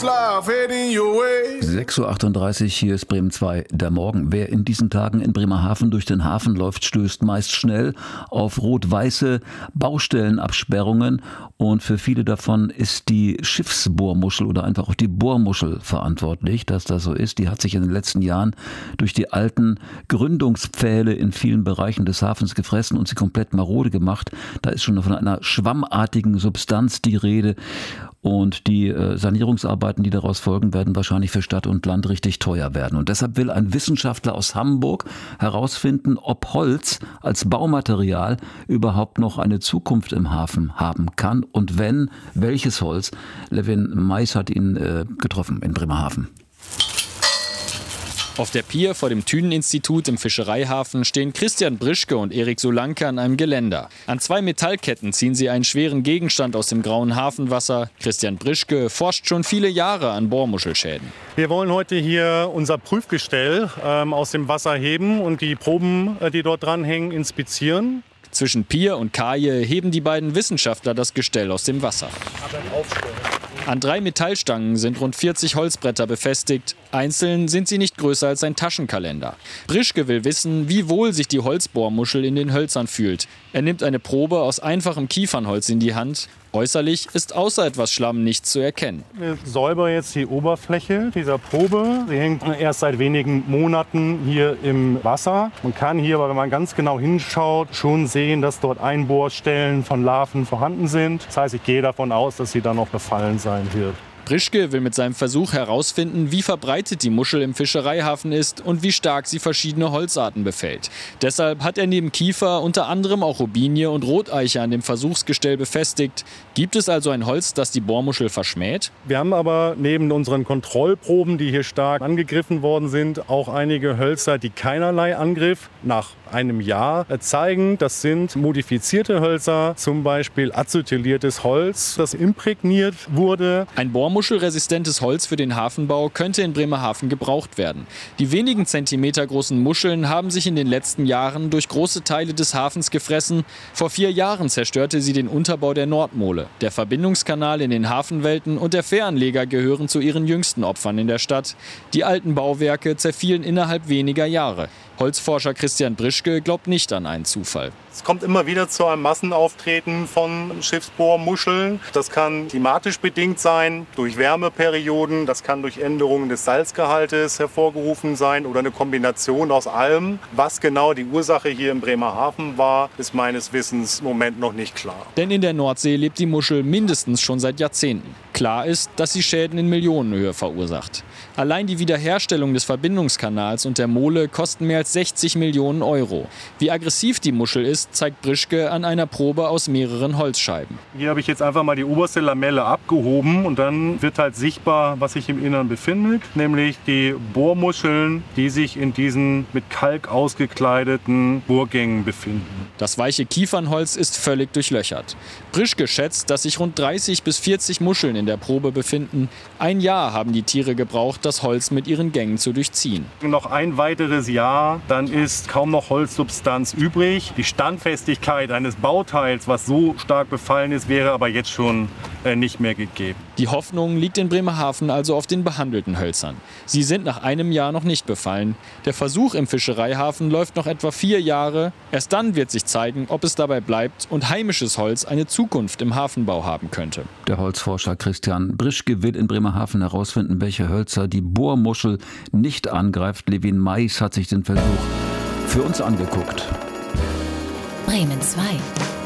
6:38 Uhr, hier ist Bremen 2, der Morgen. Wer in diesen Tagen in Bremerhaven durch den Hafen läuft, stößt meist schnell auf rot-weiße Baustellenabsperrungen und für viele davon ist die Schiffsbohrmuschel oder einfach auch die Bohrmuschel verantwortlich, dass das so ist. Die hat sich in den letzten Jahren durch die alten Gründungspfähle in vielen Bereichen des Hafens gefressen und sie komplett marode gemacht. Da ist schon von einer schwammartigen Substanz die Rede. Und die Sanierungsarbeiten, die daraus folgen, werden wahrscheinlich für Stadt und Land richtig teuer werden. Und deshalb will ein Wissenschaftler aus Hamburg herausfinden, ob Holz als Baumaterial überhaupt noch eine Zukunft im Hafen haben kann. Und wenn, welches Holz? Levin Mais hat ihn getroffen in Bremerhaven. Auf der Pier vor dem Thünen-Institut im Fischereihafen stehen Christian Brischke und Erik Solanke an einem Geländer. An 2 Metallketten ziehen sie einen schweren Gegenstand aus dem grauen Hafenwasser. Christian Brischke forscht schon viele Jahre an Bohrmuschelschäden. Wir wollen heute hier unser Prüfgestell aus dem Wasser heben und die Proben, die dort dranhängen, inspizieren. Zwischen Pier und Kaje heben die beiden Wissenschaftler das Gestell aus dem Wasser. An 3 Metallstangen sind rund 40 Holzbretter befestigt. Einzeln sind sie nicht größer als ein Taschenkalender. Brischke will wissen, wie wohl sich die Holzbohrmuschel in den Hölzern fühlt. Er nimmt eine Probe aus einfachem Kiefernholz in die Hand. Äußerlich ist außer etwas Schlamm nichts zu erkennen. Wir säubern jetzt die Oberfläche dieser Probe. Sie hängt erst seit wenigen Monaten hier im Wasser. Man kann hier, aber wenn man ganz genau hinschaut, schon sehen, dass dort Einbohrstellen von Larven vorhanden sind. Das heißt, ich gehe davon aus, dass sie dann noch befallen sein wird. Brischke will mit seinem Versuch herausfinden, wie verbreitet die Muschel im Fischereihafen ist und wie stark sie verschiedene Holzarten befällt. Deshalb hat er neben Kiefer unter anderem auch Robinie und Roteiche an dem Versuchsgestell befestigt. Gibt es also ein Holz, das die Bohrmuschel verschmäht? Wir haben aber neben unseren Kontrollproben, die hier stark angegriffen worden sind, auch einige Hölzer, die keinerlei Angriff nach einem Jahr zeigen. Das sind modifizierte Hölzer, zum Beispiel acetyliertes Holz, das imprägniert wurde. Ein bohrmuschelresistentes Holz für den Hafenbau könnte in Bremerhaven gebraucht werden. Die wenigen Zentimeter großen Muscheln haben sich in den letzten Jahren durch große Teile des Hafens gefressen. Vor 4 Jahren zerstörte sie den Unterbau der Nordmole. Der Verbindungskanal in den Hafenwelten und der Fähranleger gehören zu ihren jüngsten Opfern in der Stadt. Die alten Bauwerke zerfielen innerhalb weniger Jahre. Holzforscher Christian Brischke glaubt nicht an einen Zufall. Es kommt immer wieder zu einem Massenauftreten von Schiffsbohrmuscheln. Das kann klimatisch bedingt sein, durch Wärmeperioden. Das kann durch Änderungen des Salzgehaltes hervorgerufen sein oder eine Kombination aus allem. Was genau die Ursache hier in Bremerhaven war, ist meines Wissens im Moment noch nicht klar. Denn in der Nordsee lebt die Muschel mindestens schon seit Jahrzehnten. Klar ist, dass sie Schäden in Millionenhöhe verursacht. Allein die Wiederherstellung des Verbindungskanals und der Mole kosten mehr als 60 Millionen Euro. Wie aggressiv die Muschel ist, zeigt Brischke an einer Probe aus mehreren Holzscheiben. Hier habe ich jetzt einfach mal die oberste Lamelle abgehoben und dann wird halt sichtbar, was sich im Innern befindet, nämlich die Bohrmuscheln, die sich in diesen mit Kalk ausgekleideten Bohrgängen befinden. Das weiche Kiefernholz ist völlig durchlöchert. Brischke schätzt, dass sich rund 30 bis 40 Muscheln in der Probe befinden. Ein Jahr haben die Tiere gebraucht, das Holz mit ihren Gängen zu durchziehen. Noch ein weiteres Jahr, dann ist kaum noch Holzsubstanz übrig. Die Standfestigkeit eines Bauteils, was so stark befallen ist, wäre aber jetzt schon nicht mehr gegeben. Die Hoffnung liegt in Bremerhaven also auf den behandelten Hölzern. Sie sind nach einem Jahr noch nicht befallen. Der Versuch im Fischereihafen läuft noch etwa 4 Jahre. Erst dann wird sich zeigen, ob es dabei bleibt und heimisches Holz eine Zukunft im Hafenbau haben könnte. Der Holzforscher Christian Brischke will in Bremerhaven herausfinden, welche Hölzer die Bohrmuschel nicht angreift. Levin Mais hat sich den Versuch für uns angeguckt. Bremen 2